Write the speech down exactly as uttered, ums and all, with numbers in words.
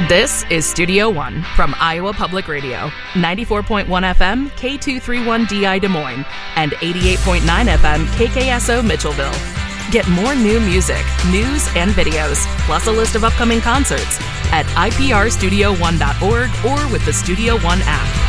This is Studio One from Iowa Public Radio, ninety-four point one F M, K two thirty-one D I Des Moines, and eighty-eight point nine F M, K K S O Mitchellville. Get more new music, news, and videos, plus a list of upcoming concerts at I P R studio one dot org or with the Studio One app.